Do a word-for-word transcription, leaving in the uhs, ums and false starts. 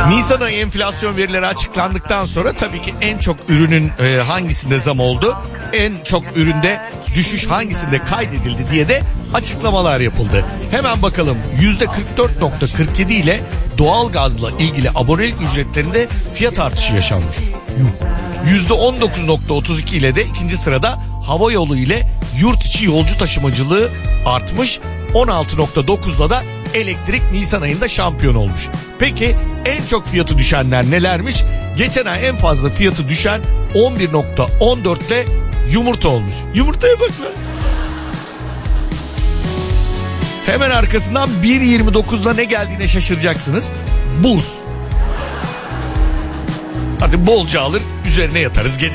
Nisan ayı enflasyon verileri açıklandıktan sonra tabii ki en çok ürünün e, hangisinde zam oldu, en çok üründe düşüş hangisinde kaydedildi diye de açıklamalar yapıldı. Hemen bakalım, yüzde kırk dört nokta kırk yedi ile doğalgazla ilgili abonelik ücretlerinde fiyat artışı yaşanmış. yüzde on dokuz nokta otuz iki ile de ikinci sırada hava yolu ile yurt içi yolcu taşımacılığı artmış. on altı nokta dokuzla da elektrik Nisan ayında şampiyon olmuş. Peki en çok fiyatı düşenler nelermiş? Geçen ay en fazla fiyatı düşen on bir nokta on dört ile yumurta olmuş. Yumurtaya bak lan. Hemen arkasından bir yirmi dokuzla ne geldiğine şaşıracaksınız. Buz. Hadi bolca alır, üzerine yatarız gece.